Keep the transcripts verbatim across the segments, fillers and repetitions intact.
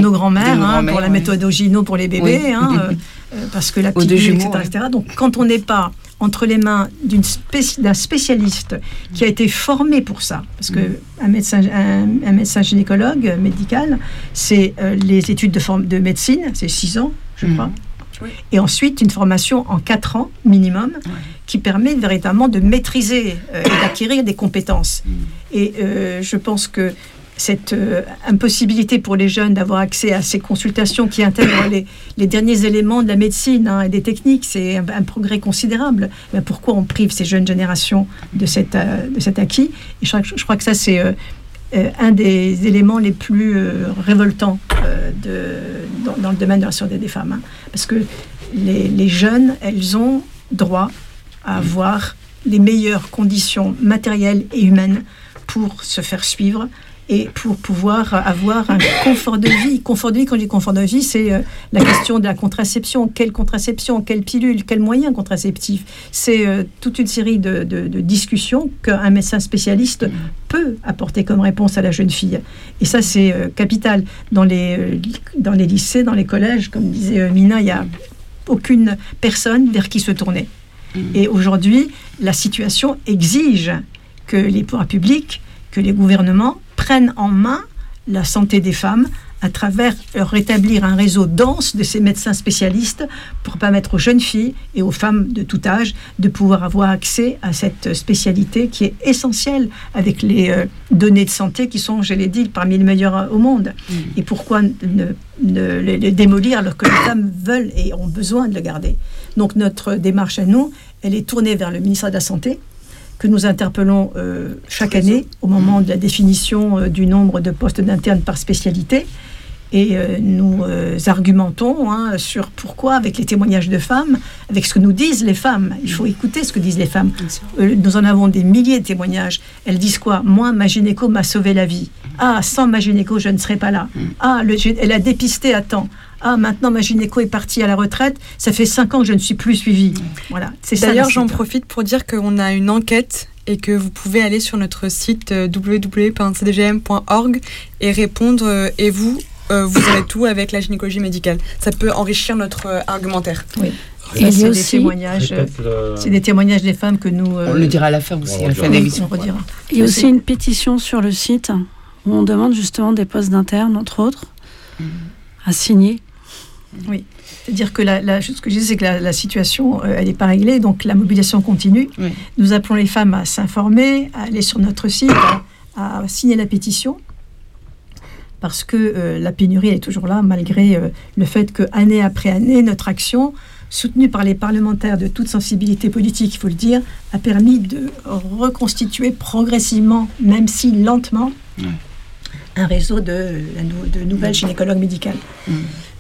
nos grands-mères, nos hein, grands-mères, pour la ouais. méthode Ogino pour les bébés, oui. hein, euh, parce que la petite bulle, et cetera, ouais. et cetera. Donc, quand on n'est pas entre les mains d'une spéci- d'un spécialiste qui a été formé pour ça, parce qu'un mmh. médecin, un, un médecin gynécologue médical, c'est euh, les études de, forme, de médecine, c'est six ans, je mmh. crois. Oui. Et ensuite, une formation en quatre ans minimum, ouais. qui permet véritablement de maîtriser euh, et d'acquérir des compétences. Mmh. Et euh, je pense que cette euh, impossibilité pour les jeunes d'avoir accès à ces consultations qui intègrent les, les derniers éléments de la médecine hein, et des techniques, c'est un, un progrès considérable. Mais pourquoi on prive ces jeunes générations de, cette, euh, de cet acquis ? Et je, je crois que ça, c'est euh, euh, un des éléments les plus euh, révoltants euh, de, dans, dans le domaine de la santé des femmes. Hein. Parce que les, les jeunes, elles ont droit à avoir les meilleures conditions matérielles et humaines pour se faire suivre et pour pouvoir avoir un confort de vie. Confort de vie, quand je dis confort de vie, c'est euh, la question de la contraception. Quelle contraception, quelle pilule, quel moyen contraceptif ? C'est euh, toute une série de, de, de discussions qu'un médecin spécialiste mmh. peut apporter comme réponse à la jeune fille. Et ça, c'est euh, capital. Dans les, euh, dans les lycées, dans les collèges, comme disait euh, Mina, il n'y a aucune personne vers qui se tourner. Mmh. Et aujourd'hui, la situation exige que les pouvoirs publics, que les gouvernements prennent en main la santé des femmes à travers rétablir un réseau dense de ces médecins spécialistes pour permettre aux jeunes filles et aux femmes de tout âge de pouvoir avoir accès à cette spécialité qui est essentielle avec les euh, données de santé qui sont, je l'ai dit, parmi les meilleures au monde. Mmh. Et pourquoi ne, ne les, les démolir alors que les femmes veulent et ont besoin de le garder ? Donc notre démarche à nous, elle est tournée vers le ministère de la Santé, que nous interpellons euh, chaque année au moment de la définition euh, du nombre de postes d'internes par spécialité. Et euh, nous euh, argumentons hein, sur pourquoi, avec les témoignages de femmes, avec ce que nous disent les femmes. Il faut écouter ce que disent les femmes. Euh, nous en avons des milliers de témoignages. Elles disent quoi ? Moi, ma gynéco m'a sauvé la vie. Ah, sans ma gynéco, je ne serais pas là. Ah, le, elle a dépisté à temps. Ah, maintenant, ma gynéco est partie à la retraite. Ça fait cinq ans que je ne suis plus suivie. Voilà, c'est ça. D'ailleurs, j'en profite pour dire qu'on a une enquête et que vous pouvez aller sur notre site w w w point c d g m point org et répondre. Et vous, euh, vous aurez tout avec la gynécologie médicale. Ça peut enrichir notre euh, argumentaire. Oui. Et c'est des témoignages, le... c'est des témoignages des femmes que nous. Euh, on le dira à la fin aussi. On, à la fin de l'émission. on redira. Il y a aussi une pétition sur le site où on demande justement des postes d'internes, entre autres, mmh. à signer. Oui, c'est-à-dire que la, la, ce que je disais, c'est que la, la situation, euh, elle n'est pas réglée, donc la mobilisation continue. Oui. Nous appelons les femmes à s'informer, à aller sur notre site, à, à signer la pétition, parce que euh, la pénurie est toujours là, malgré euh, le fait qu'année après année, notre action, soutenue par les parlementaires de toute sensibilité politique, il faut le dire, a permis de reconstituer progressivement, même si lentement, oui. un réseau de, de nouvelles gynécologues médicales. Mmh.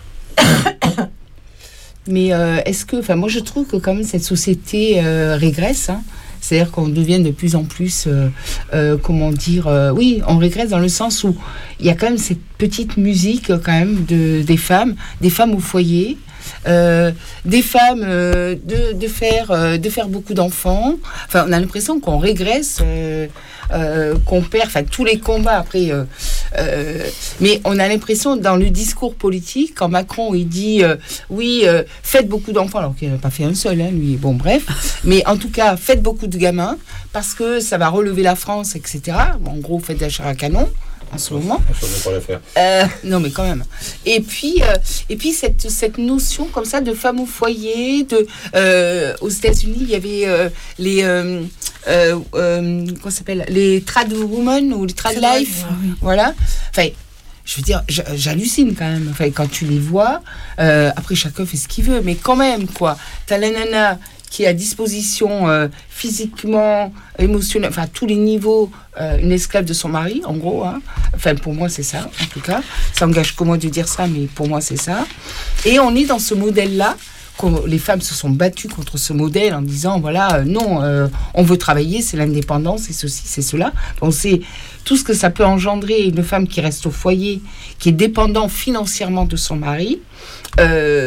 Mais euh, est-ce que, enfin, moi je trouve que quand même cette société euh, régresse, hein, c'est-à-dire qu'on devient de plus en plus, euh, euh, comment dire, euh, oui, on régresse dans le sens où il y a quand même cette petite musique quand même de des femmes, des femmes au foyer. Euh, des femmes euh, de, de faire euh, de faire beaucoup d'enfants. Enfin, on a l'impression qu'on régresse, euh, euh, qu'on perd. Enfin, tous les combats après. Euh, euh, mais on a l'impression dans le discours politique, quand Macron il dit euh, oui, euh, faites beaucoup d'enfants, alors qu'il n'a pas fait un seul, hein, lui. Bon, bref. Mais en tout cas, faites beaucoup de gamins parce que ça va relever la France, et cetera. Bon, en gros, faites de la chair à canon. En ce moment. Ça ne pas la faire. Euh, non, mais quand même. Et puis, euh, et puis cette, cette notion comme ça de femme au foyer. De, euh, aux États-Unis, il y avait euh, les euh, euh, euh, comment ça s'appelle, les trad women ou les trad life. Oui. Voilà. Enfin, je veux dire, j'hallucine quand même. Enfin, quand tu les vois. Euh, après, chacun fait ce qu'il veut, mais quand même, quoi. T'as la nana qui est à disposition euh, physiquement, émotionnellement, enfin à tous les niveaux, euh, une esclave de son mari, en gros. Hein. Enfin, pour moi, c'est ça, en tout cas. Ça engage que moi de dire ça, mais pour moi, c'est ça. Et on est dans ce modèle-là. Les femmes se sont battues contre ce modèle en disant, voilà, euh, non, euh, on veut travailler, c'est l'indépendance, c'est ceci, c'est cela. On sait tout ce que ça peut engendrer une femme qui reste au foyer, qui est dépendante financièrement de son mari. Euh,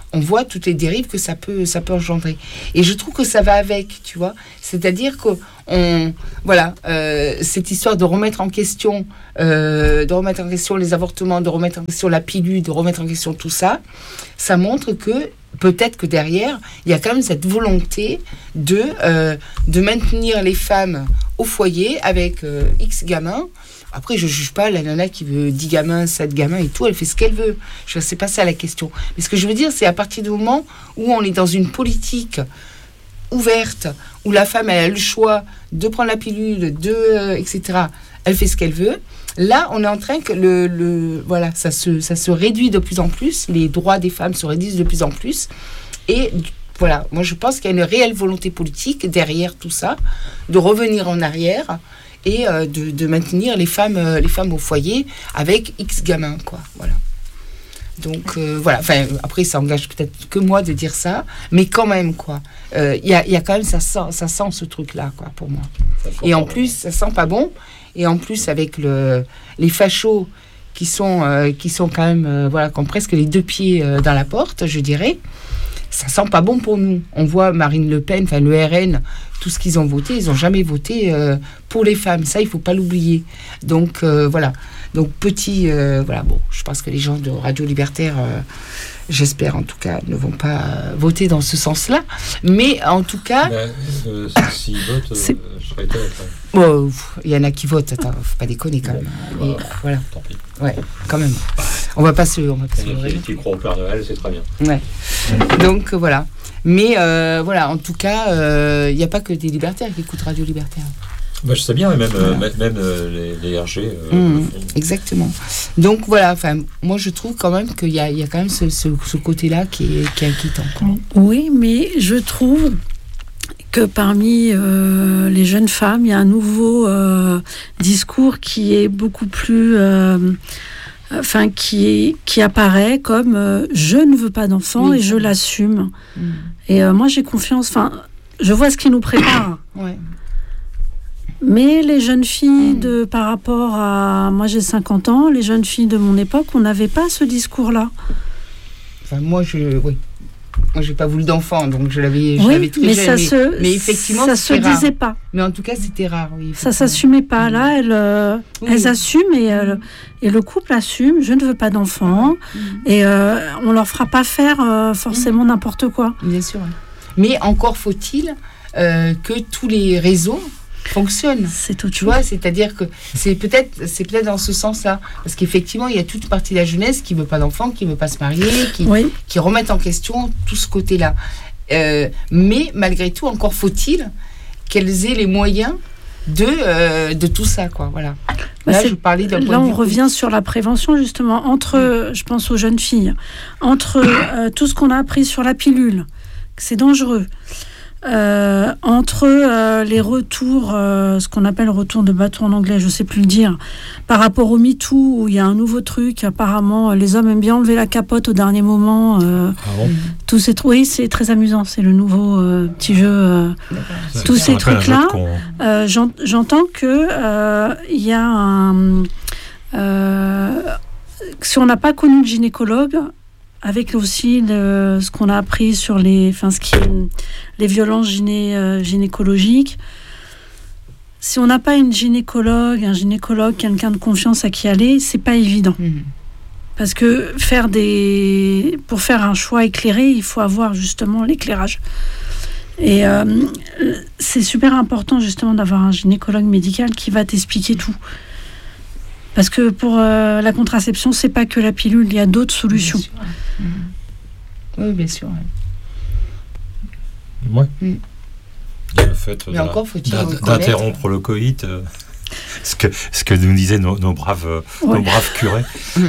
on voit toutes les dérives que ça peut, ça peut engendrer. Et je trouve que ça va avec, tu vois. C'est-à-dire que on, voilà, euh, cette histoire de remettre en question, euh, de remettre en question les avortements, de remettre en question la pilule, de remettre en question tout ça, ça montre que peut-être que derrière, il y a quand même cette volonté de, euh, de maintenir les femmes au foyer avec euh, X gamins. Après, je ne juge pas la nana qui veut dix gamins, sept gamins et tout, elle fait ce qu'elle veut. Je sais pas ça la question. Mais ce que je veux dire, c'est à partir du moment où on est dans une politique ouverte, où la femme elle a le choix de prendre la pilule, de, euh, et cetera, elle fait ce qu'elle veut. Là, on est en train que le, le voilà, ça se, ça se réduit de plus en plus, les droits des femmes se réduisent de plus en plus. Et voilà, moi je pense qu'il y a une réelle volonté politique derrière tout ça, de revenir en arrière et euh, de, de maintenir les femmes, euh, les femmes au foyer avec X gamins, quoi. Voilà. Donc euh, voilà, enfin après ça engage peut-être que moi de dire ça, mais quand même quoi. Il euh, y, a, y a quand même ça sent, ça sent ce truc-là quoi pour moi. Et en plus ça sent pas bon. Et en plus avec le, les fachos qui sont euh, qui sont quand même euh, voilà qui ont presque les deux pieds euh, dans la porte, je dirais. Ça sent pas bon pour nous. On voit Marine Le Pen, enfin le R N, tout ce qu'ils ont voté, ils ont jamais voté euh, pour les femmes. Ça, il faut pas l'oublier. Donc euh, voilà. Donc petit, euh, voilà. Bon, je pense que les gens de Radio Libertaire, euh, j'espère en tout cas, ne vont pas euh, voter dans ce sens-là. Mais en tout cas, ben, euh, s'ils votent, euh, je serais étonné. Bon, il y en a qui votent. Attends, faut pas déconner quand même. Bon, Et, bah, voilà. Tant pis. Ouais, quand même. On va pas se, on va pas se leurrer. Si tu crois au Père Noël, c'est très bien. Ouais. Donc euh, voilà. Mais euh, voilà, en tout cas, il euh, n'y a pas que des libertaires qui écoutent Radio Libertaire. Bah, je sais bien, même, voilà. euh, même euh, les, les R G. Euh, mmh, exactement. Donc voilà, moi je trouve quand même qu'il y a, il y a quand même ce, ce, ce côté-là qui est, qui est inquiétant. Quoi. Oui, mais je trouve que parmi euh, les jeunes femmes, il y a un nouveau euh, discours qui est beaucoup plus... Euh, enfin, qui, qui apparaît comme euh, je ne veux pas d'enfant oui, et je vrai. l'assume. Mmh. Et euh, moi, j'ai confiance. Enfin, je vois ce qui nous prépare. Ouais. Mais les jeunes filles, mmh. de, par rapport à... Moi, j'ai cinquante ans. Les jeunes filles de mon époque, on n'avait pas ce discours-là. Enfin, moi, je... Oui. Moi, j'ai pas voulu d'enfant, donc je l'avais, je oui, l'avais très mais jeune. Ça mais, se, mais effectivement, ça se rare. disait pas. Mais en tout cas, c'était rare, oui. Ça s'assumait pas. Là, elles, euh, oui. elles assument et, euh, et le couple assume. Je ne veux pas d'enfant mmh. et euh, on leur fera pas faire euh, forcément mmh. n'importe quoi. Bien sûr. Mais encore faut-il euh, que tous les réseaux fonctionne. C'est tout. Tu vois, c'est-à-dire que c'est peut-être, c'est peut-être dans ce sens-là, parce qu'effectivement, il y a toute partie de la jeunesse qui veut pas d'enfants, qui veut pas se marier, qui, oui. qui remettent en question tout ce côté-là. Euh, mais malgré tout, encore faut-il qu'elles aient les moyens de euh, de tout ça, quoi. Voilà. Bah là, je parlais d'un point Là, de vue on revient politique. Sur la prévention justement entre, mmh. je pense aux jeunes filles, entre euh, tout ce qu'on a appris sur la pilule, que c'est dangereux. Euh, entre euh, les retours, euh, ce qu'on appelle retour de bâton en anglais, je sais plus le dire, par rapport au MeToo, où il y a un nouveau truc, apparemment, les hommes aiment bien enlever la capote au dernier moment. Euh, ah bon tous ces trucs, oui, c'est très amusant, c'est le nouveau euh, petit jeu. Euh, tous ces trucs-là, euh, j'ent, j'entends que euh, il y a un, euh, si on n'a pas connu le gynécologue, avec aussi le, ce qu'on a appris sur les, enfin, ce qui, les violences gyné, euh, gynécologiques. Si on n'a pas une gynécologue, un gynécologue, quelqu'un de confiance à qui aller, c'est pas évident. Mmh. Parce que faire des, pour faire un choix éclairé, il faut avoir justement l'éclairage. Et euh, c'est super important justement d'avoir un gynécologue médical qui va t'expliquer tout. Parce que pour euh, la contraception, c'est pas que la pilule, il y a d'autres solutions. Bien sûr. Mmh. Oui, bien sûr. Ouais. Mmh. Le fait Mais encore faut-il d'interrompre le coït, euh, ce, que, ce que nous disaient nos, nos, braves, euh, ouais. nos braves curés.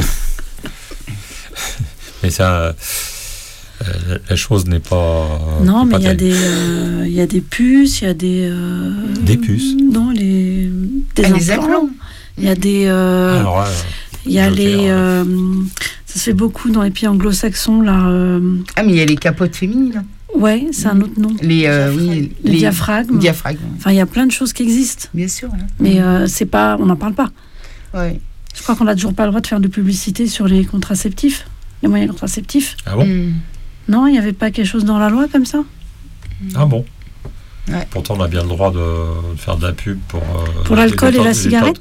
Mais ça, euh, la chose n'est pas. Non, n'est mais il y, euh, y a des puces, il y a des. Euh, des puces Non, les. Des ah, implants. Il y a des. Euh, Alors, il y a les. Euh, ça se fait beaucoup dans les pays anglo-saxons, là. Euh, ah, mais il y a les capotes féminines. Ouais, c'est un autre nom. Les, euh, oui, les, les diaphragmes. diaphragmes. Enfin, il y a plein de choses qui existent. Bien sûr. Hein. Mais euh, c'est pas, on n'en parle pas. Ouais. Je crois qu'on n'a toujours pas le droit de faire de publicité sur les contraceptifs, les moyens contraceptifs. Ah bon mmh. Non, il n'y avait pas quelque chose dans la loi comme ça ? Ah bon ? Ouais. Pourtant, on a bien le droit de faire de la pub pour... Euh, pour l'alcool et la cigarette.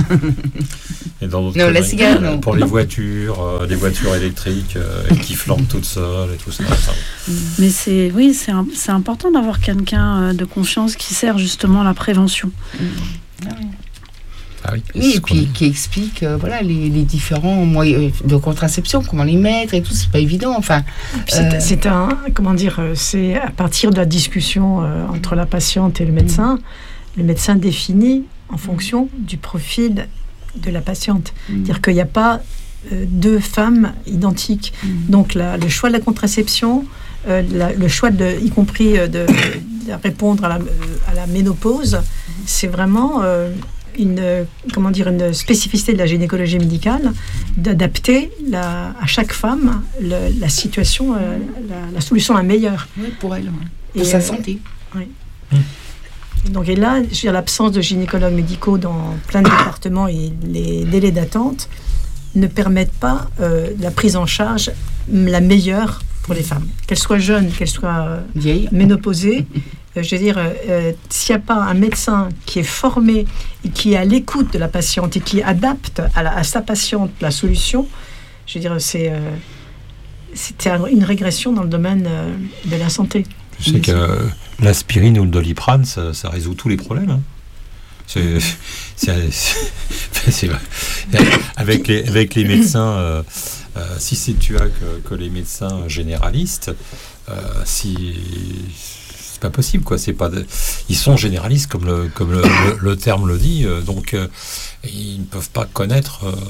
Et dans d'autres non, conneries, la cigarette, non. Pour les voitures, euh, les voitures électriques euh, qui flambent toutes seules et tout ça. Enfin, mais c'est, oui, c'est, un, c'est important d'avoir quelqu'un de confiance qui sert justement la prévention. Mmh. Ah oui. Ah oui, oui, et puis qui explique euh, voilà, les, les différents moyens de contraception, comment les mettre et tout, c'est pas évident. Enfin, c'est, euh... c'est un, comment dire, c'est à partir de la discussion euh, entre la patiente et le médecin, mmh. le médecin définit en fonction du profil de la patiente. Mmh. C'est-à-dire qu'il n'y a pas euh, deux femmes identiques. Mmh. Donc la, le choix de la contraception, euh, la, le choix de, y compris euh, de, de répondre à la, à la ménopause, mmh. c'est vraiment euh, une, comment dire, une spécificité de la gynécologie médicale d'adapter la, à chaque femme le, la situation, euh, la, la solution la meilleure. Oui, pour elle, pour et sa euh, santé. Oui. Mmh. Donc, et là, je veux dire, l'absence de gynécologues médicaux dans plein de départements et les délais d'attente ne permettent pas euh, la prise en charge la meilleure pour les femmes. Qu'elles soient jeunes, qu'elles soient euh, vieilles, ménopausées. Euh, je veux dire, euh, s'il n'y a pas un médecin qui est formé et qui est à l'écoute de la patiente et qui adapte à, la, à sa patiente la solution, je veux dire, c'est, euh, c'est une régression dans le domaine euh, de la santé. Je sais que euh, l'aspirine ou le doliprane, ça, ça résout tous les problèmes. Hein. C'est, c'est, c'est, c'est, avec, les, avec les médecins, euh, euh, si c'est tu as que, que les médecins généralistes, euh, si c'est pas possible, quoi. C'est pas de, ils sont généralistes comme le, comme le, le, le terme le dit, euh, donc euh, ils ne peuvent pas connaître euh,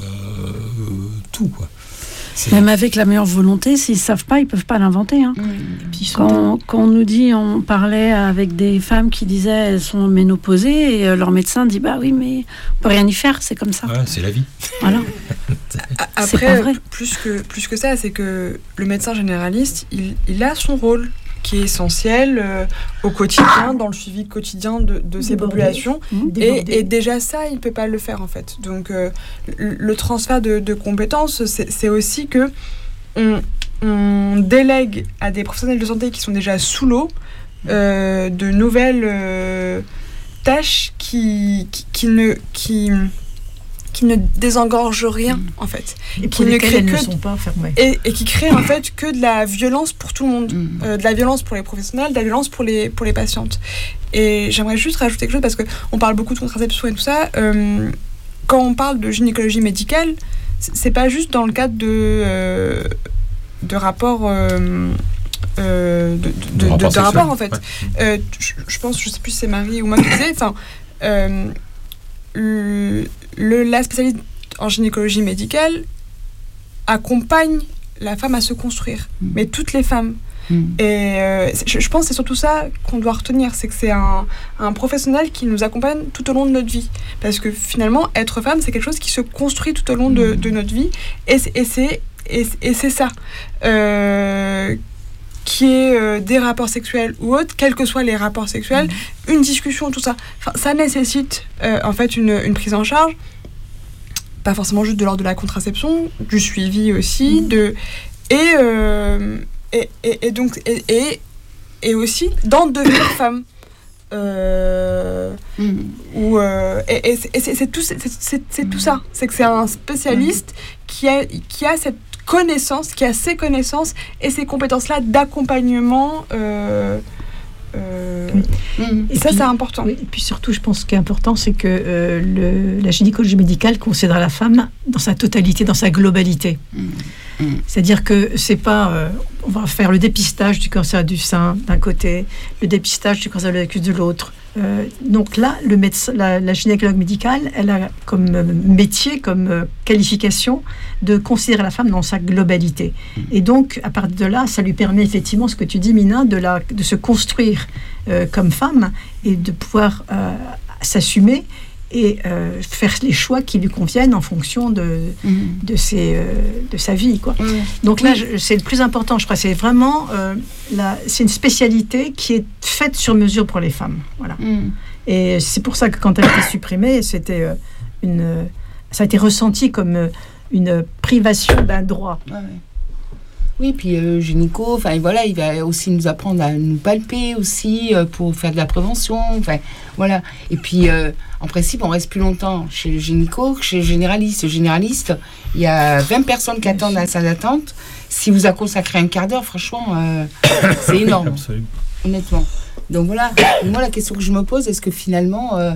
tout, quoi. C'est... Même avec la meilleure volonté, s'ils ne savent pas, ils ne peuvent pas l'inventer. Hein. Mmh. Quand, quand on nous dit, on parlait avec des femmes qui disaient elles sont ménopausées, et leur médecin dit bah oui, mais on ne peut rien y faire, c'est comme ça. Ouais, c'est la vie. Voilà. Après, c'est pas vrai. Plus que, plus que ça, c'est que le médecin généraliste, il, il a son rôle qui est essentiel euh, au quotidien, dans le suivi quotidien de, de ces populations. Mmh. Et, et déjà ça, il ne peut pas le faire en fait. Donc euh, le, le transfert de, de compétences, c'est, c'est aussi que on, on délègue à des professionnels de santé qui sont déjà sous l'eau euh, de nouvelles euh, tâches qui, qui, qui ne... Qui, qui ne désengorgent rien mmh. en fait et qui ne créent que ne sont pas fermées et, et qui créent en fait que de la violence pour tout le monde, mmh. euh, de la violence pour les professionnels, de la violence pour les pour les patientes. Et j'aimerais juste rajouter quelque chose parce que on parle beaucoup de contraception et tout ça. Euh, quand on parle de gynécologie médicale, c'est pas juste dans le cadre de euh, de rapports euh, euh, de, de, de, de, rapport, de, de rapport en fait. Ouais. Euh, je, je pense, je sais plus si c'est Marie ou moi qui disais, enfin. Euh, Le, le, la spécialiste en gynécologie médicale accompagne la femme à se construire, mmh. mais toutes les femmes. Mmh. Et euh, je, je pense que c'est surtout ça qu'on doit retenir, c'est que c'est un, un professionnel qui nous accompagne tout au long de notre vie. Parce que finalement, être femme, c'est quelque chose qui se construit tout au long de, de notre vie. Et, et, c'est, et, et c'est ça. Euh, qui est euh, des rapports sexuels ou autres, quels que soient les rapports sexuels, mmh. une discussion, tout ça. Enfin, ça nécessite euh, en fait une, une prise en charge, pas forcément juste de l'ordre de la contraception, du suivi aussi, mmh. de, et, euh, et, et, et donc et, et, et aussi d'en devenir femme. Euh, mmh. ou, euh, et, et, c'est, et c'est, c'est, tout, c'est, c'est, c'est tout ça. C'est que c'est un spécialiste mmh. qui, a, qui a cette connaissance, qui a ses connaissances et ces compétences-là d'accompagnement. Euh, euh, oui. Et, et ça, puis, c'est important. Oui, et puis surtout, je pense ce qui est important, c'est que euh, le, la gynécologie médicale considère la femme dans sa totalité, dans sa globalité. Mmh. Mmh. C'est-à-dire que c'est pas... Euh, on va faire le dépistage du cancer du sein d'un côté, le dépistage du cancer de l'utérus de l'autre. Euh, donc là, le médecin, la, la gynécologue médicale, elle a comme métier, comme euh, qualification de considérer la femme dans sa globalité. Mmh. Et donc, à partir de là, ça lui permet effectivement, ce que tu dis, Mina, de, la, de se construire euh, comme femme et de pouvoir euh, s'assumer et euh, faire les choix qui lui conviennent en fonction de, mmh. de, ses, euh, de sa vie, quoi. Mmh. Donc là, oui. je, c'est le plus important, je crois. C'est vraiment euh, la, c'est une spécialité qui est faite sur mesure pour les femmes. Voilà. Mmh. Et c'est pour ça que quand elle a été supprimée, c'était euh, une, ça a été ressenti comme euh, une privation d'un droit. Ah oui. Oui, puis euh, gynéco, enfin voilà, il va aussi nous apprendre à nous palper aussi euh, pour faire de la prévention, enfin voilà. Et puis euh, en principe, on reste plus longtemps chez le gynéco que chez le généraliste. Le généraliste, il y a vingt personnes qui attendent à la salle d'attente. Si vous a consacré un quart d'heure, franchement, euh, c'est énorme. Absolument. Honnêtement. Donc voilà, moi la question que je me pose, est-ce que finalement, euh,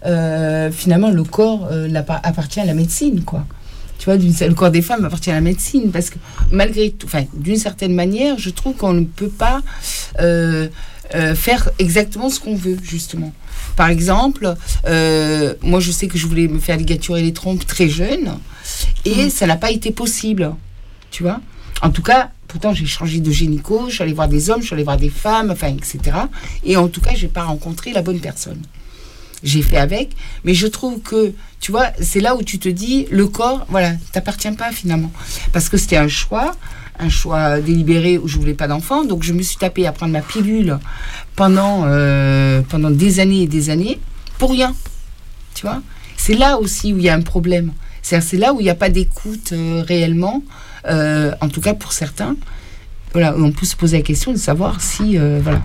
euh, finalement le corps euh, appartient à la médecine, quoi. Tu vois, le corps des femmes appartient à la médecine, parce que malgré tout, enfin, d'une certaine manière, je trouve qu'on ne peut pas euh, euh, faire exactement ce qu'on veut, justement. Par exemple, euh, moi je sais que je voulais me faire ligaturer les trompes très jeune, et mmh. ça n'a pas été possible, tu vois. En tout cas, pourtant j'ai changé de gynéco, je suis allée voir des hommes, je suis allée voir des femmes, enfin, et cetera. Et en tout cas, je n'ai pas rencontré la bonne personne. J'ai fait avec, mais je trouve que, tu vois, c'est là où tu te dis, le corps, voilà, t'appartient pas finalement. Parce que c'était un choix, un choix délibéré où je voulais pas d'enfant, donc je me suis tapée à prendre ma pilule pendant, euh, pendant des années et des années, pour rien, tu vois. C'est là aussi où il y a un problème. C'est-à-dire, c'est là où il n'y a pas d'écoute euh, réellement, euh, en tout cas pour certains. Voilà, on peut se poser la question de savoir si, euh, voilà,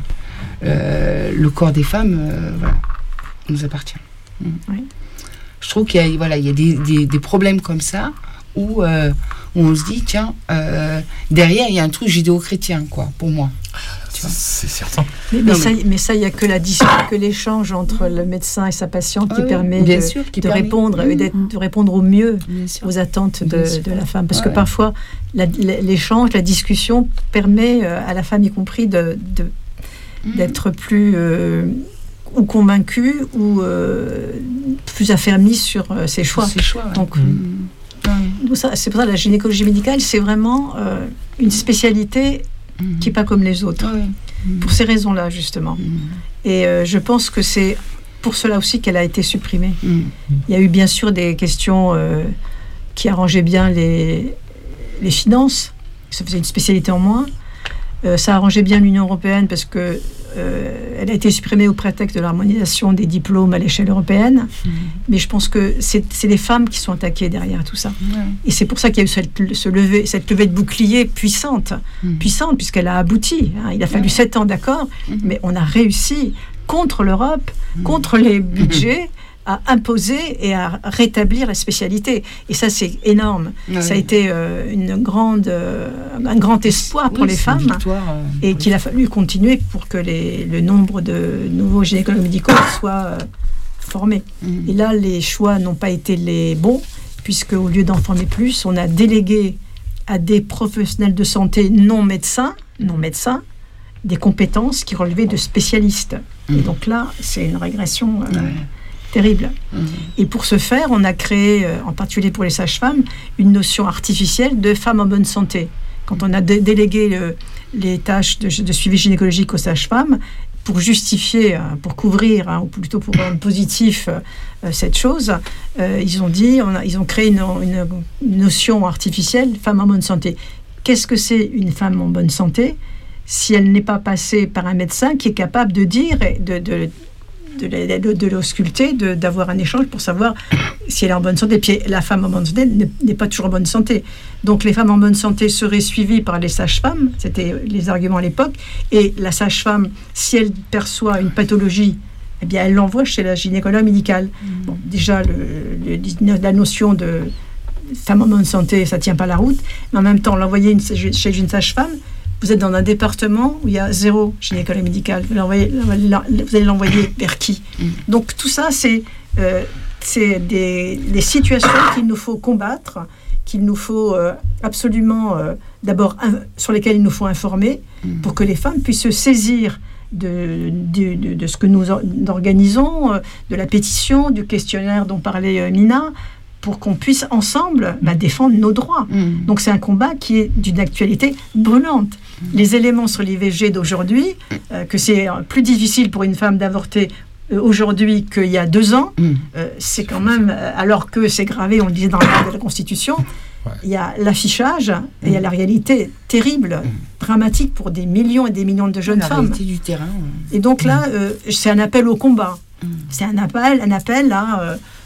euh, le corps des femmes, euh, voilà, nous appartient. Mmh. Oui. Je trouve qu'il y a, voilà, il y a des, des, des problèmes comme ça où, euh, où on se dit, tiens, euh, derrière, il y a un truc judéo-chrétien, quoi, pour moi. Tu vois. C'est certain. Mais, mais, ça, mais ça, il n'y a que, la, que l'échange entre le médecin et sa patiente qui ah, permet de, sûr, qui de, permet. Répondre, mmh. de répondre au mieux aux attentes de, de la femme. Parce ouais. que parfois, la, l'échange, la discussion permet à la femme, y compris, de, de, mmh. d'être plus... Euh, ou convaincue ou euh, plus affermie sur euh, ses choix. Ses choix ouais. Donc, mmh. euh, ça, c'est pour ça que la gynécologie médicale, c'est vraiment euh, une spécialité mmh. qui n'est pas comme les autres. Mmh. Pour ces raisons-là, justement. Mmh. Et euh, je pense que c'est pour cela aussi qu'elle a été supprimée. Mmh. Il y a eu bien sûr des questions euh, qui arrangeaient bien les, les finances. Ça faisait une spécialité en moins. Euh, ça arrangeait bien l'Union européenne parce que Euh, elle a été supprimée au prétexte de l'harmonisation des diplômes à l'échelle européenne. Mmh. Mais je pense que c'est, c'est les femmes qui sont attaquées derrière tout ça. Mmh. Et c'est pour ça qu'il y a eu cette, ce levé, cette levée de bouclier puissante, mmh. puissante puisqu'elle a abouti. Hein. Il a fallu sept mmh. ans, d'accord, mmh. mais on a réussi contre l'Europe, mmh. contre les budgets, à imposer et à rétablir la spécialité. Et ça, c'est énorme. Oui. Ça a été euh, une grande, euh, un grand espoir pour oui, les femmes victoire, euh, et oui. qu'il a fallu continuer pour que les, le nombre de nouveaux gynécologues médicaux soit euh, formé. Mm. Et là, les choix n'ont pas été les bons, puisque au lieu d'en former plus, on a délégué à des professionnels de santé non médecins, non médecins, des compétences qui relevaient de spécialistes. Mm. Et donc là, c'est une régression euh, ouais. terrible. Mmh. Et pour ce faire, on a créé, euh, en particulier pour les sages-femmes, une notion artificielle de femme en bonne santé. Quand on a dé- délégué le, les tâches de, de suivi gynécologique aux sages-femmes, pour justifier, hein, pour couvrir, hein, ou plutôt pour rendre positif euh, cette chose, euh, ils ont dit, on a, ils ont créé une, une, une notion artificielle, femme en bonne santé. Qu'est-ce que c'est une femme en bonne santé si elle n'est pas passée par un médecin qui est capable de dire, de, de de, de, de l'ausculter, de, d'avoir un échange pour savoir si elle est en bonne santé. Et puis la femme en bonne santé n'est, n'est pas toujours en bonne santé. Donc les femmes en bonne santé seraient suivies par les sages-femmes, c'était les arguments à l'époque, et la sage-femme, si elle perçoit une pathologie, eh bien elle l'envoie chez la gynécologue médicale. Mmh. Bon, déjà, le, le, la notion de femme en bonne santé, ça ne tient pas la route, mais en même temps, l'envoyer une, chez une sage-femme, vous êtes dans un département où il y a zéro gynécologue médical. Vous, vous allez l'envoyer vers qui ? Donc tout ça, c'est, euh, c'est des, des situations qu'il nous faut combattre, qu'il nous faut euh, absolument, euh, d'abord, un, sur lesquelles il nous faut informer, pour que les femmes puissent se saisir de, de, de, de ce que nous organisons, euh, de la pétition, du questionnaire dont parlait euh, Mina, pour qu'on puisse ensemble bah, défendre nos droits. Mmh. Donc c'est un combat qui est d'une actualité brûlante. Mmh. Les éléments sur l'I V G d'aujourd'hui, euh, que c'est plus difficile pour une femme d'avorter euh, aujourd'hui qu'il y a deux ans, mmh. euh, c'est quand même, euh, alors que c'est gravé, on le disait dans la, la Constitution, ouais. il y a l'affichage mmh. et il y a la réalité terrible, mmh. dramatique pour des millions et des millions de jeunes la femmes. La réalité du terrain. Et donc là, euh, c'est un appel au combat. Mmh. C'est un appel, un appel à... Euh,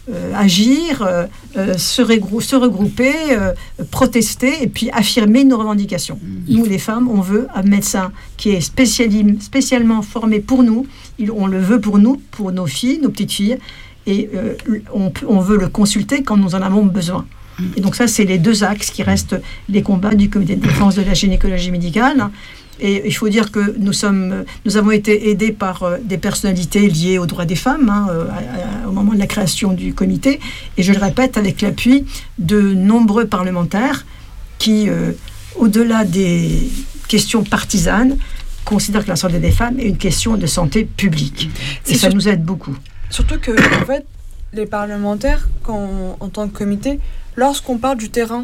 euh, agir, euh, euh, se, regrou- se regrouper, euh, protester et puis affirmer nos revendications. Mmh. Nous, les femmes, on veut un médecin qui est spéciali- spécialement formé pour nous. Il, on le veut pour nous, pour nos filles, nos petites filles. Et euh, on, on veut le consulter quand nous en avons besoin. Et donc ça, c'est les deux axes qui restent les combats du comité de défense de la gynécologie médicale. Et il faut dire que nous, sommes, nous avons été aidés par euh, des personnalités liées aux droits des femmes hein, euh, à, à, au moment de la création du comité. Et je le répète, avec l'appui de nombreux parlementaires qui, euh, au-delà des questions partisanes, considèrent que la santé des femmes est une question de santé publique. C'est et ça nous aide beaucoup. Surtout que, en fait, les parlementaires, quand, en tant que comité, lorsqu'on parle du terrain,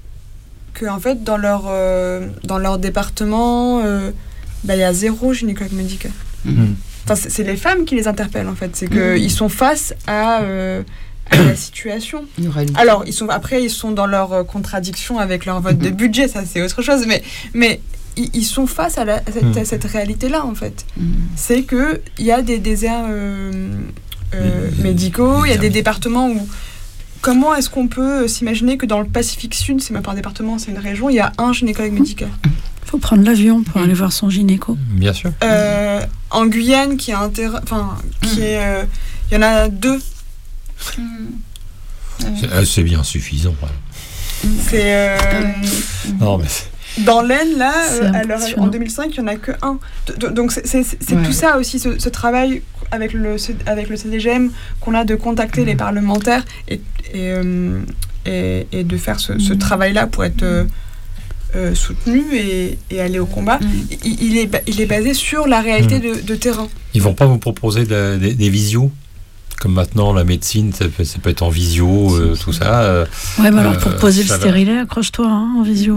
que en fait, dans leur, euh, dans leur département, euh, bah, y a zéro gynécologue médical. Mmh. Enfin, c'est, c'est les femmes qui les interpellent, en fait. C'est qu'ils mmh. sont face à, euh, à la situation. Alors, ils sont, après, ils sont dans leur contradiction avec leur vote mmh. de budget, ça, c'est autre chose. Mais... mais ils sont face à, la, à, cette, mmh. à cette réalité-là, en fait. Mmh. C'est qu'il y a des déserts euh, euh, mmh. médicaux, il y a des départements où... Comment est-ce qu'on peut s'imaginer que dans le Pacifique Sud, c'est même pas un département, c'est une région, il y a un gynécologue médical? Il faut prendre l'avion pour mmh. aller voir son gynéco. Bien sûr. Euh, en Guyane, qui a un terrain... Enfin, qui mmh. est... Euh, il y en a deux. Mmh. C'est, c'est bien suffisant. Ouais. C'est... Euh, non, mais... Dans l'Aisne, là, euh, alors, en deux mille cinq, il n'y en a que un. Donc, c'est, c'est, c'est ouais. tout ça aussi, ce, ce travail avec le, avec le C D G M, qu'on a de contacter mmh. les parlementaires et, et, euh, et, et de faire ce, ce mmh. travail-là pour être euh, euh, soutenu et, et aller au combat. Mmh. Il, il, est, il est basé sur la réalité mmh. de, de terrain. Ils ne vont pas vous proposer de, des, des visios? Comme maintenant, la médecine, ça peut, ça peut être en visio, euh, tout ça. Euh, ouais, mais alors pour poser euh, le stérilet, accroche-toi hein, en visio.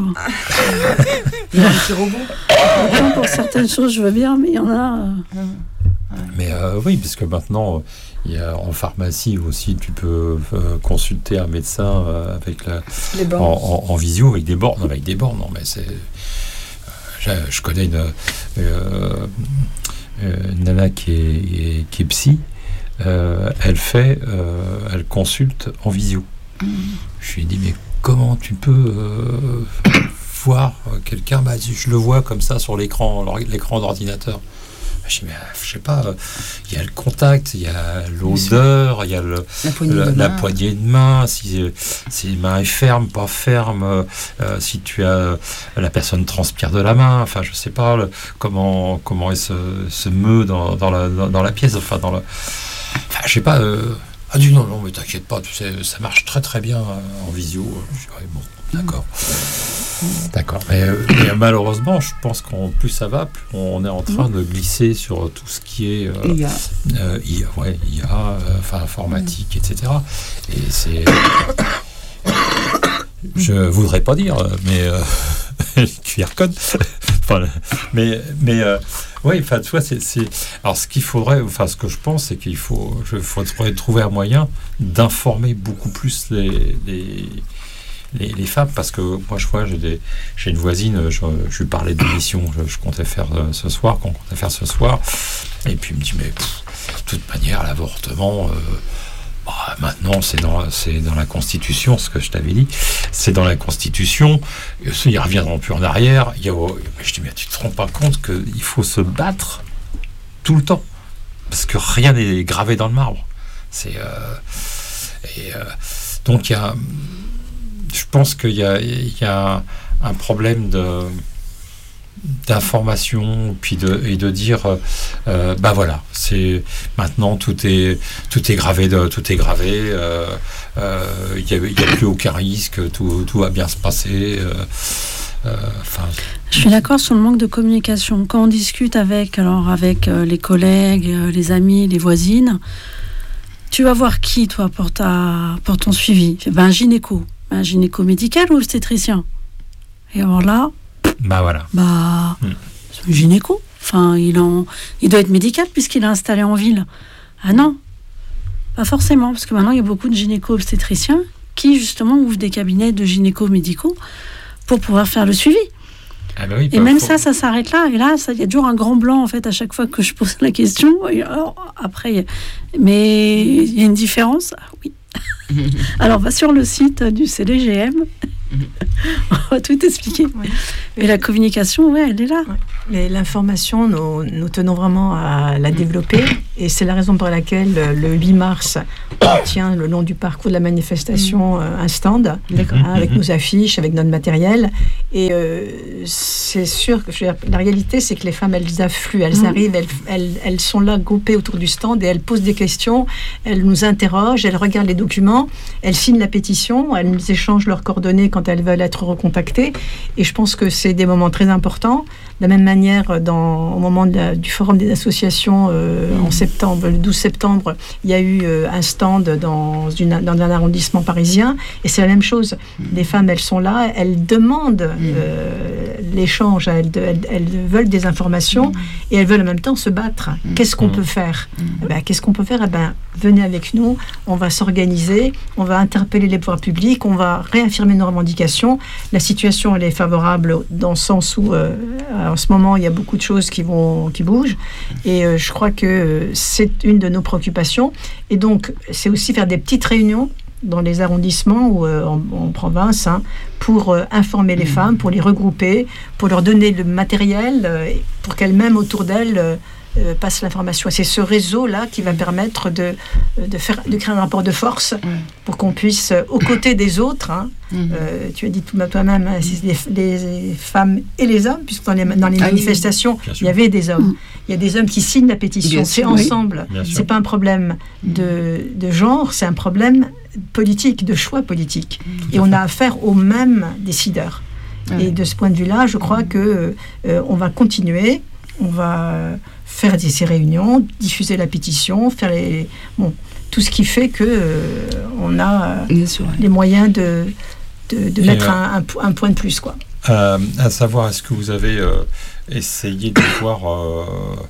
Il y a un petit robot. Attends, pour certaines choses, je veux bien, mais il y en a. Euh... Mais euh, oui, parce que maintenant, il y a en pharmacie aussi, tu peux euh, consulter un médecin euh, avec la, en, en, en visio, avec des bornes. Avec des bornes, non, mais c'est. Euh, je, je connais une, euh, une nana qui est, qui est psy. Euh, elle fait, euh, elle consulte en visio. Mmh. Je lui ai dit, mais comment tu peux euh, voir quelqu'un? Bah, je le vois comme ça sur l'écran, l'écran d'ordinateur. Je dis, mais je sais pas, il y a le contact, il y a l'odeur, il y a le, la, poignée le, de la poignée de main, si, si la main est ferme, pas ferme, euh, si tu as la personne transpire de la main, enfin je sais pas le, comment, comment elle se, se meut dans, dans, la, dans, dans la pièce, enfin dans le. Enfin, je sais pas. Euh... Ah, dit non, non, mais t'inquiète pas, tu sais, ça marche très très bien euh, en visio. Je dis, ouais, bon, d'accord. Mmh. D'accord. Mais, euh, mais malheureusement, je pense qu'en plus ça va, plus on est en train mmh. de glisser sur tout ce qui est. Euh, I A. Euh, I A, ouais, I A, euh, enfin, informatique, mmh. et cetera. Et c'est. Je voudrais pas dire, mais. Euh... Q R code. Enfin, mais mais euh, oui, enfin tu vois, c'est, c'est alors ce qu'il faudrait, enfin ce que je pense, c'est qu'il faut, je faudrait trouver un moyen d'informer beaucoup plus les les, les les femmes, parce que moi je vois, j'ai des j'ai une voisine, je, je lui parlais d'émission, je, je comptais faire ce soir, qu'on comptait faire ce soir, et puis il me dit mais pff, de toute manière l'avortement. Euh, Bah, maintenant, c'est dans, c'est dans la Constitution, ce que je t'avais dit. C'est dans la Constitution. Ils ne reviendront plus en arrière. Il y a, je dis, mais tu ne te rends pas compte qu'il faut se battre tout le temps. Parce que rien n'est gravé dans le marbre. C'est, euh, et, euh, donc, il y a, je pense qu'il y a, il y a un problème de... d'information, puis de et de dire euh, bah voilà, c'est maintenant tout est tout est gravé de, tout est gravé il euh, euh, y a il y a plus aucun risque, tout tout va bien se passer. Enfin. Euh, je suis d'accord sur le manque de communication. Quand on discute avec alors avec euh, les collègues, euh, les amis, les voisines, tu vas voir qui toi pour ta pour ton suivi? Ben, un gynéco, un gynéco médical ou obstétricien? Et alors là. Bah voilà. Bah, mmh. c'est un gynéco. Enfin, il, en, il doit être médical puisqu'il est installé en ville. Ah non, pas forcément, parce que maintenant il y a beaucoup de gynéco-obstétriciens qui justement ouvrent des cabinets de gynéco-médicaux pour pouvoir faire le suivi. Ah bah oui, et même faut... ça, ça s'arrête là. Et là, il y a toujours un grand blanc en fait à chaque fois que je pose la question. Et alors, après, mais il y a une différence. Ah, oui. Alors, va sur le site du C D G M. On va tout expliquer. Ouais. Et la communication, ouais, elle est là. Ouais. Mais l'information, nous, nous tenons vraiment à la développer. Et c'est la raison pour laquelle, le huit mars, on tient le long du parcours de la manifestation euh, un stand, hein, avec nos affiches, avec notre matériel. Et euh, c'est sûr que je veux dire, la réalité, c'est que les femmes, elles affluent, elles mmh. arrivent, elles, elles, elles sont là groupées autour du stand et elles posent des questions, elles nous interrogent, elles regardent les documents, elles signent la pétition, elles nous échangent leurs coordonnées quand elles veulent être recontactées. Et je pense que c'est des moments très importants. De la même manière, dans, au moment de la, du forum des associations euh, mmh. en septembre, le douze septembre, il y a eu euh, un stand dans, une, dans un arrondissement parisien, et c'est la même chose. Mmh. Les femmes, elles sont là, elles demandent mmh. euh, l'échange, elles, elles, elles veulent des informations, mmh. et elles veulent en même temps se battre. Mmh. Qu'est-ce qu'on mmh. peut faire mmh. eh ben, Qu'est-ce qu'on peut faire eh ben, venez avec nous, on va s'organiser, on va interpeller les pouvoirs publics, on va réaffirmer nos revendications. La situation, elle est favorable dans le sens où euh, en ce moment, il y a beaucoup de choses qui, vont, qui bougent, et euh, je crois que euh, c'est une de nos préoccupations. Et donc, c'est aussi faire des petites réunions dans les arrondissements ou euh, en, en province, hein, pour euh, informer les mmh. femmes, pour les regrouper, pour leur donner le matériel, euh, pour qu'elles-mêmes, autour d'elles, euh, Euh, passe l'information. C'est ce réseau-là qui va permettre de, de, faire, de créer un rapport de force mmh. pour qu'on puisse, euh, aux côtés des autres, hein, mmh. euh, tu as dit tout, toi-même, hein, c'est les, les femmes et les hommes, puisque dans les, dans les ah, manifestations, oui. il y avait des hommes. Mmh. Il y a des hommes qui signent la pétition. Bien c'est sûr, ensemble. Oui. C'est pas un problème de, de genre, c'est un problème politique, de choix politique. Mmh. Et on a affaire aux mêmes décideurs. Mmh. Et de ce point de vue-là, je crois que euh, on va continuer, on va faire ces réunions, diffuser la pétition, faire les, bon, tout ce qui fait que euh, on a euh, sûr, les moyens de, de, de mettre euh, un, un, un point de plus, quoi. Euh, à savoir, est-ce que vous avez euh, essayé de voir, euh,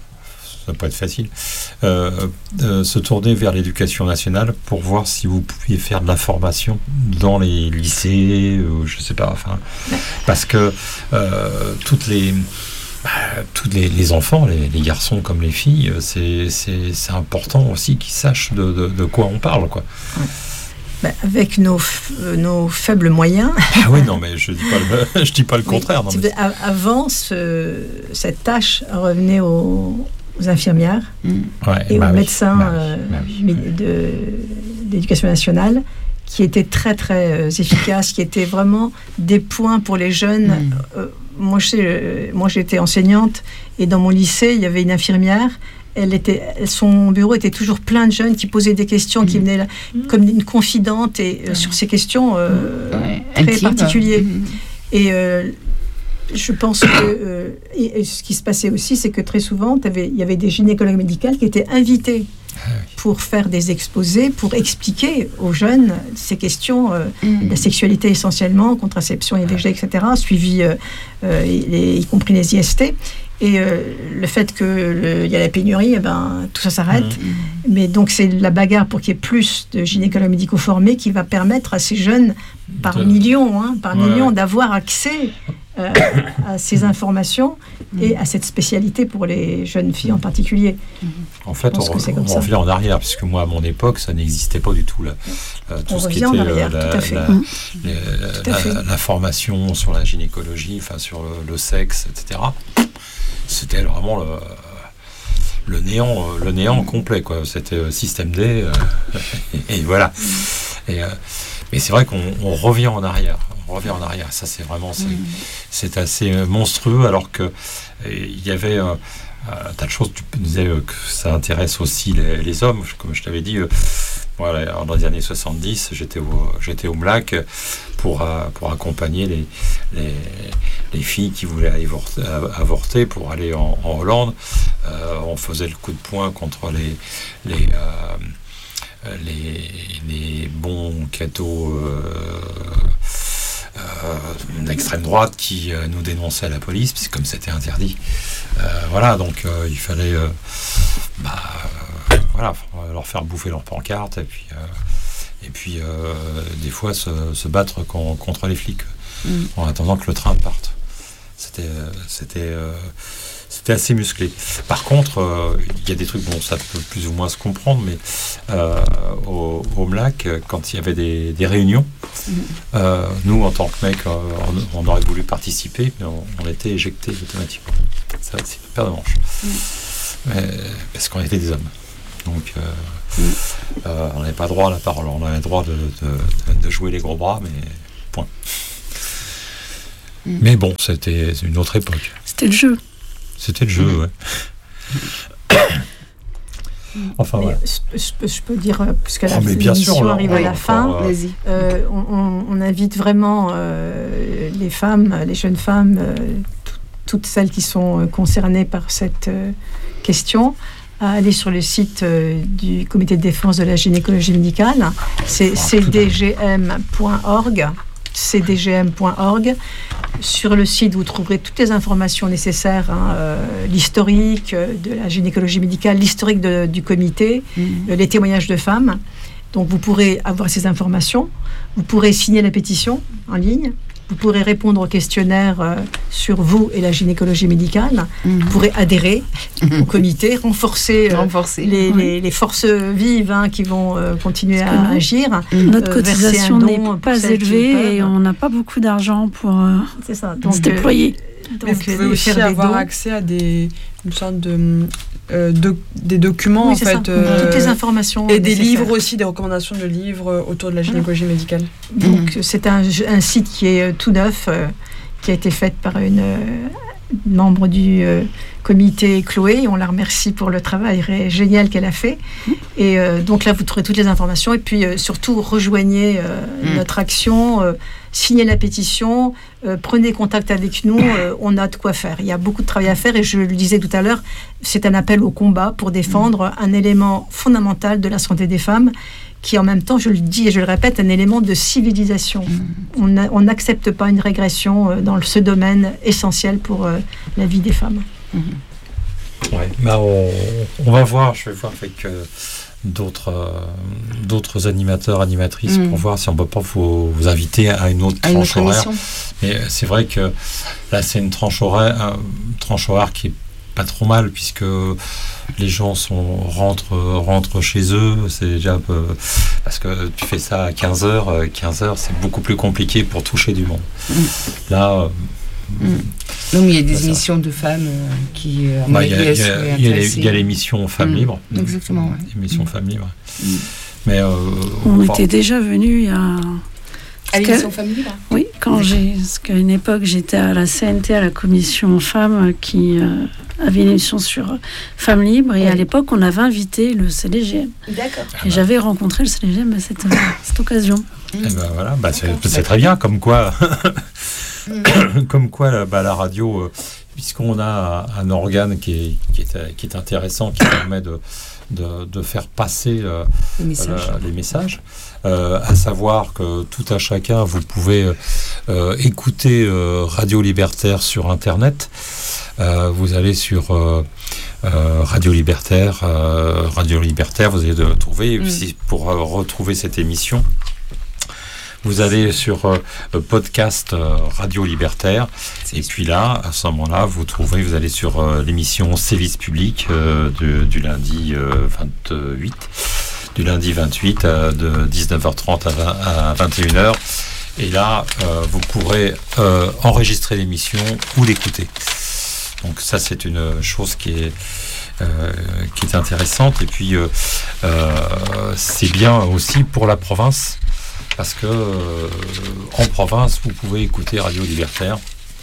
ça peut être facile, euh, de se tourner vers l'éducation nationale pour voir si vous pouviez faire de la formation dans les lycées, ou je sais pas, enfin, parce que euh, toutes les Bah, tous les, les enfants, les, les garçons comme les filles, c'est, c'est, c'est important aussi qu'ils sachent de, de, de quoi on parle, quoi. Ouais. Bah, avec nos, euh, nos faibles moyens. Ah oui, non, mais je dis pas le, je dis pas le contraire. Oui, non, mais... Avant, ce, cette tâche revenait aux, aux infirmières mmh. ouais, et bah aux oui, médecins bah oui, bah oui, euh, de, d'éducation nationale, qui étaient très, très euh, efficaces, qui étaient vraiment des points pour les jeunes. Mmh. Euh, Moi, je sais, moi, j'étais enseignante et dans mon lycée, il y avait une infirmière. Elle était, son bureau était toujours plein de jeunes qui posaient des questions, mmh. qui venaient là, mmh. comme une confidente et euh, sur ces questions euh, ouais. très Intime. particulières. Mmh. Et euh, je pense que euh, et, et ce qui se passait aussi, c'est que très souvent, il y avait des gynécologues médicales qui étaient invités pour faire des exposés, pour expliquer aux jeunes ces questions euh, mmh. de la sexualité essentiellement, contraception, I V G, et cetera, suivi, euh, euh, les, y compris les I S T. Et euh, le fait qu'il y a la pénurie, eh ben, tout ça s'arrête. Mmh. Mais donc c'est la bagarre pour qu'il y ait plus de gynécologues médicaux formés qui va permettre à ces jeunes, par de... millions, hein, par ouais. millions, d'avoir accès euh, à ces informations mmh. et à cette spécialité pour les jeunes filles en particulier. Mmh. En fait, on, on, on revient en arrière, puisque moi, à mon époque, ça n'existait pas du tout. Là. Euh, tout on ce revient qui était en arrière, la, tout à fait. La, mmh. les, tout à la, fait. la formation sur la gynécologie, enfin, sur le, le sexe, et cetera, c'était vraiment le, le néant, le néant complet, quoi. C'était système D, euh, et, et voilà. Et, euh, mais c'est vrai qu'on on revient en arrière. On revient en arrière. Ça, c'est vraiment, c'est, mmh. c'est assez monstrueux, alors que il y avait un euh, tas de choses. Tu disais euh, que ça intéresse aussi les, les hommes, comme je t'avais dit. Euh, Voilà, dans les années soixante-dix, j'étais au, j'étais au M L A C pour, euh, pour accompagner les, les, les filles qui voulaient avorter, avorter pour aller en, en Hollande. Euh, on faisait le coup de poing contre les, les, euh, les, les bons cathos euh, euh, d'extrême droite qui euh, nous dénonçaient à la police, parce que comme c'était interdit. Euh, voilà, donc euh, il fallait... Euh, bah, Voilà, leur faire bouffer leurs pancartes et puis, euh, et puis euh, des fois se, se battre con, contre les flics mmh. en attendant que le train parte. C'était, c'était, euh, c'était assez musclé. Par contre, euh, il y a des trucs, bon, ça peut plus ou moins se comprendre, mais euh, au, au M L A C, quand il y avait des, des réunions, mmh. euh, nous, en tant que mecs, euh, on, on aurait voulu participer, mais on, on était éjectés automatiquement. Ça, c'est une paire de manches. Mmh. Mais, parce qu'on était des hommes. Donc, euh, mmh. euh, on n'avait pas droit à la parole. On avait le droit de, de, de jouer les gros bras, mais point. Mmh. Mais bon, c'était une autre époque. C'était le jeu. C'était le jeu, mmh. ouais. Enfin, ouais. Je, je, je peux dire, puisque la oh, émission arrive à la encore, fin, euh, euh, on, on invite vraiment euh, les femmes, les jeunes femmes, euh, tout, toutes celles qui sont concernées par cette euh, question, à aller sur le site euh, du Comité de défense de la gynécologie médicale. C'est oh, c d g m point org. c d g m point org. Sur le site, vous trouverez toutes les informations nécessaires, hein, euh, l'historique de la gynécologie médicale, l'historique de, du comité, mmh. euh, les témoignages de femmes. Donc, vous pourrez avoir ces informations. Vous pourrez signer la pétition en ligne. Vous pourrez répondre au questionnaire euh, sur vous et la gynécologie médicale. Mmh. Vous pourrez adhérer mmh. au comité, renforcer, euh, renforcer. Les, oui. les, les forces vives hein, qui vont euh, continuer à nous, agir. Mmh. Notre euh, cotisation n'est pas élevée et on n'a pas beaucoup d'argent pour euh, C'est ça. Donc, se déployer. Donc, Mais vous pouvez aussi avoir dons. accès à des, une sorte de... Euh, de, des documents, oui, en fait. Euh, Toutes les informations. Et des livres aussi, des recommandations de livres autour de la gynécologie voilà. médicale. Donc, mmh. c'est un, un site qui est tout neuf, euh, qui a été fait par une euh, membre du euh, comité, Chloé. On la remercie pour le travail ré- génial qu'elle a fait. Mmh. Et euh, donc là, vous trouverez toutes les informations. Et puis, euh, surtout, rejoignez euh, mmh. notre action. Euh, signez la pétition, euh, prenez contact avec nous, euh, on a de quoi faire. Il y a beaucoup de travail à faire et je le disais tout à l'heure, c'est un appel au combat pour défendre un élément fondamental de la santé des femmes qui en même temps, je le dis et je le répète, un élément de civilisation. On n'accepte pas une régression dans ce domaine essentiel pour euh, la vie des femmes. Ouais, bah on, on va voir, je vais voir avec... Euh d'autres euh, d'autres animateurs, animatrices mmh. pour voir si on peut pas vous, vous inviter à une autre à tranche une horaire. Mais c'est vrai que là c'est une tranche horaire, un, tranche horaire qui est pas trop mal puisque les gens sont rentrent rentrent chez eux, c'est déjà un peu, parce que tu fais ça à quinze heures, quinze heures c'est beaucoup plus compliqué pour toucher du monde. Mmh. Là euh, Mmh. Non, mais il y a des ça. émissions de femmes euh, qui. Euh, bah, il y a, y a, y a, les, y a l'émission Femmes mmh. Libres. Exactement. Ouais. L'émission mmh. Femmes Libres. Mmh. Mais euh, on enfin, était déjà venus il y a. À l'émission Femmes Libres. Oui, quand j'ai, parce qu'à une époque j'étais à la C N T, à la commission Femmes, qui euh, avait une émission sur Femmes Libres, et oui. à l'époque on avait invité le C D G M. D'accord. Et ah bah. j'avais rencontré le C D G M à cette, cette occasion. Mmh. Et ben voilà, bah c'est, c'est très bien, comme quoi. Comme quoi, la, bah, la radio, euh, puisqu'on a un organe qui est, qui est, qui est intéressant, qui permet de, de, de faire passer euh, les messages, euh, les messages euh, à savoir que tout à chacun, vous pouvez euh, écouter euh, Radio Libertaire sur Internet. Euh, vous allez sur euh, euh, Radio Libertaire, euh, Radio Libertaire, vous allez le trouver. Mm. Si, pour euh, retrouver cette émission, vous allez sur euh, podcast euh, Radio Libertaire et puis là, à ce moment-là, vous trouverez, vous allez sur euh, l'émission Service Public euh, de, du lundi euh, vingt-huit, du lundi vingt-huit euh, de dix-neuf heures trente à, vingt, à vingt et une heures. Et là, euh, vous pourrez euh, enregistrer l'émission ou l'écouter. Donc ça, c'est une chose qui est euh, qui est intéressante. Et puis, euh, euh, c'est bien aussi pour la province. Parce que euh, en province, vous pouvez écouter Radio Libertaire,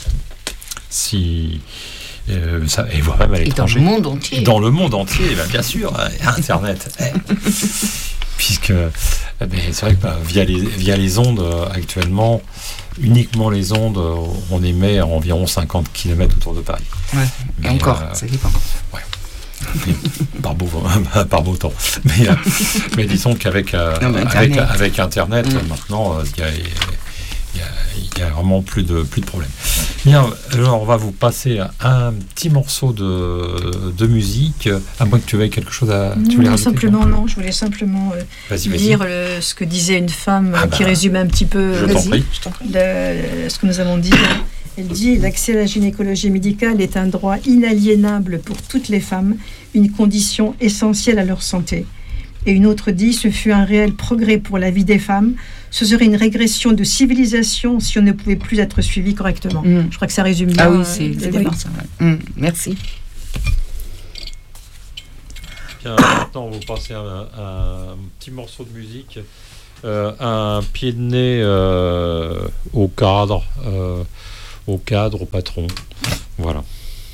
si euh, ça, et voire même à l'étranger. Et dans le monde entier. Dans le monde entier, ben, bien sûr, Internet. Puisque eh ben, c'est vrai que ben, via les via les ondes euh, actuellement, uniquement les ondes, euh, on émet à environ cinquante kilomètres autour de Paris. Ouais. Mais, et encore, euh, ça dépend. Ouais. par, beau, par beau temps. Mais, euh, mais disons qu'avec euh, non, avec, avec Internet, mmh. maintenant, il euh, y, y, y a vraiment plus de, plus de problèmes. Bien, alors on va vous passer un petit morceau de, de musique, à moins que tu aies quelque chose à... Non, tu voulais non rajouter, simplement, non, je voulais simplement euh, vas-y, vas-y. dire le, ce que disait une femme ah qui bah, résume un petit peu je t'en prie. Le, ce que nous avons dit. Elle dit « L'accès à la gynécologie médicale est un droit inaliénable pour toutes les femmes, une condition essentielle à leur santé. » Et une autre dit « Ce fut un réel progrès pour la vie des femmes. Ce serait une régression de civilisation si on ne pouvait plus être suivi correctement. Mmh. » Je crois que ça résume bien. Ah oui, c'est exactement ça. Mmh. Merci. Bien, maintenant, on va vous passer un, un petit morceau de musique. Euh, un pied de nez euh, au cadre, euh, au cadre, au patron. Voilà.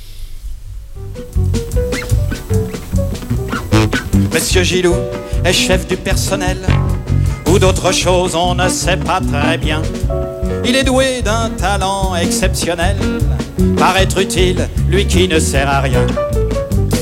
Monsieur Gilou est chef du personnel, ou d'autres choses, on ne sait pas très bien. Il est doué d'un talent exceptionnel, paraître utile, lui qui ne sert à rien.